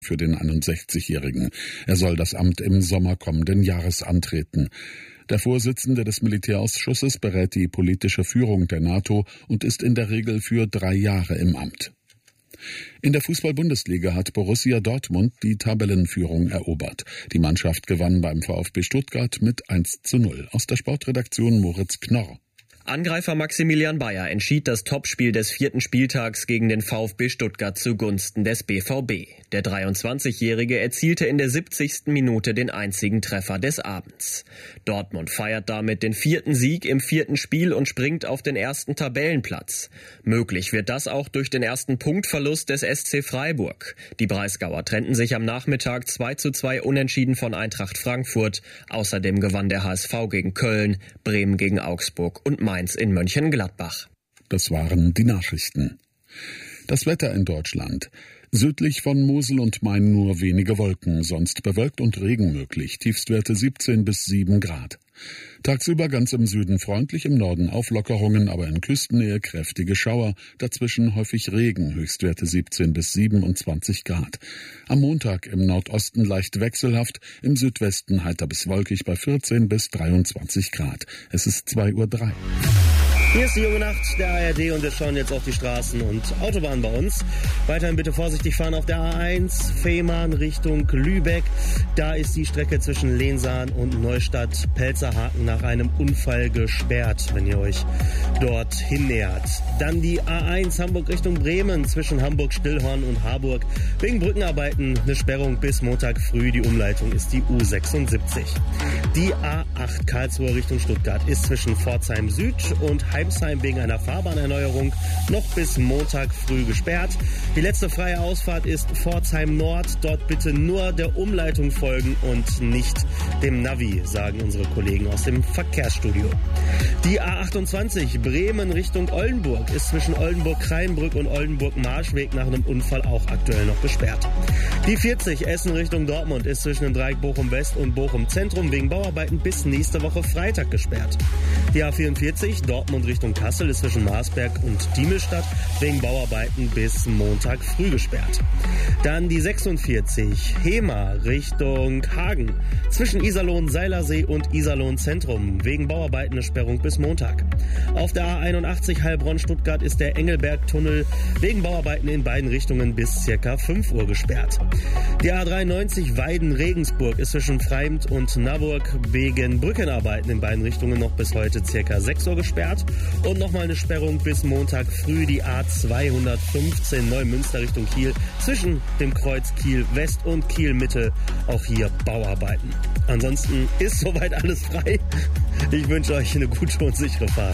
für den 61-Jährigen. Er soll das Amt im Sommer kommenden Jahres antreten. Der Vorsitzende des Militärausschusses berät die politische Führung der NATO und ist in der Regel für 3 Jahre im Amt. In der Fußball-Bundesliga hat Borussia Dortmund die Tabellenführung erobert. Die Mannschaft gewann beim VfB Stuttgart mit 1:0. Aus der Sportredaktion Moritz Knorr. Angreifer Maximilian Bayer entschied das Topspiel des 4. Spieltags gegen den VfB Stuttgart zugunsten des BVB. Der 23-Jährige erzielte in der 70. Minute den einzigen Treffer des Abends. Dortmund feiert damit den 4. Sieg im 4. Spiel und springt auf den 1. Tabellenplatz. Möglich wird das auch durch den ersten Punktverlust des SC Freiburg. Die Breisgauer trennten sich am Nachmittag 2:2 unentschieden von Eintracht Frankfurt. Außerdem gewann der HSV gegen Köln, Bremen gegen Augsburg und Mainz in Mönchengladbach. Das waren die Nachrichten. Das Wetter in Deutschland. Südlich von Mosel und Main nur wenige Wolken, sonst bewölkt und Regen möglich. Tiefstwerte 17 bis 7 Grad. Tagsüber ganz im Süden freundlich, im Norden Auflockerungen, aber in Küstennähe kräftige Schauer. Dazwischen häufig Regen, Höchstwerte 17 bis 27 Grad. Am Montag im Nordosten leicht wechselhaft, im Südwesten heiter bis wolkig bei 14 bis 23 Grad. Es ist 2:03 Uhr. Hier ist die junge Nacht der ARD und wir schauen jetzt auf die Straßen und Autobahnen bei uns. Weiterhin bitte vorsichtig fahren auf der A1, Fehmarn Richtung Lübeck. Da ist die Strecke zwischen Lehnsahn und Neustadt-Pelzerhaken nach einem Unfall gesperrt, wenn ihr euch dorthin nähert. Dann die A1 Hamburg Richtung Bremen zwischen Hamburg-Stillhorn und Harburg. Wegen Brückenarbeiten eine Sperrung bis Montag früh. Die Umleitung ist die U76. Die A8 Karlsruhe Richtung Stuttgart ist zwischen Pforzheim Süd und Heimsheim wegen einer Fahrbahnerneuerung noch bis Montag früh gesperrt. Die letzte freie Ausfahrt ist Pforzheim Nord. Dort bitte nur der Umleitung folgen und nicht dem Navi, sagen unsere Kollegen aus dem Verkehrsstudio. Die A28 Bremen Richtung Oldenburg ist zwischen Oldenburg-Kreinbrück und Oldenburg-Marschweg nach einem Unfall auch aktuell noch gesperrt. Die 40 Essen Richtung Dortmund ist zwischen dem Dreieck Bochum West und Bochum Zentrum wegen Bauarbeiten bis nächste Woche Freitag gesperrt. Die A44 Dortmund Richtung Kassel ist zwischen Marsberg und Diemelstadt wegen Bauarbeiten bis Montag früh gesperrt. Dann die 46 Hema Richtung Hagen zwischen Iserlohn-Seilersee und Iserlohn-Zentrum wegen Bauarbeiten eine Sperrung bis Montag. Auf der A81 Heilbronn-Stuttgart ist der Engelberg-Tunnel wegen Bauarbeiten in beiden Richtungen bis ca. 5 Uhr gesperrt. Die A93 Weiden-Regensburg ist zwischen Freimt und Naburg wegen Brückenarbeiten in beiden Richtungen noch bis heute ca. 6 Uhr gesperrt. Und nochmal eine Sperrung bis Montag früh die A215 Neumünster Richtung Kiel zwischen dem Kreuz Kiel West und Kiel Mitte. Auch hier Bauarbeiten. Ansonsten ist soweit alles frei. Ich wünsche euch eine gute und sichere Fahrt.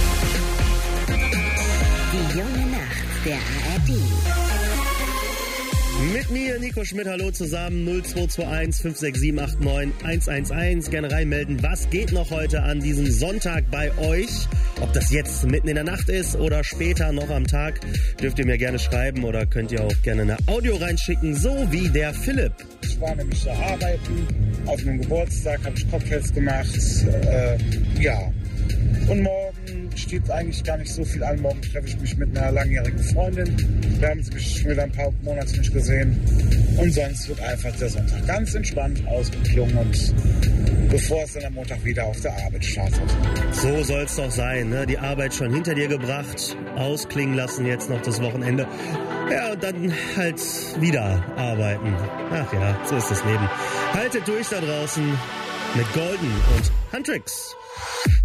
Die junge Nacht der ARD. Mit mir, Nico Schmidt, hallo zusammen, 0221 56789 111. Gerne reinmelden, was geht noch heute an diesem Sonntag bei euch? Ob das jetzt mitten in der Nacht ist oder später noch am Tag, dürft ihr mir gerne schreiben oder könnt ihr auch gerne eine Audio reinschicken, so wie der Philipp. Ich war nämlich da arbeiten, auf einem Geburtstag habe ich Cocktails gemacht, Und morgen steht eigentlich gar nicht so viel an. Morgen treffe ich mich mit einer langjährigen Freundin. Wir haben uns schon wieder ein paar Monate nicht gesehen. Und sonst wird einfach der Sonntag ganz entspannt ausgeklungen und bevor es dann am Montag wieder auf der Arbeit startet. So soll es doch sein, ne? Die Arbeit schon hinter dir gebracht, ausklingen lassen jetzt noch das Wochenende. Ja, und dann halt wieder arbeiten. Ach ja, so ist das Leben. Haltet durch da draußen mit Golden und Huntrix.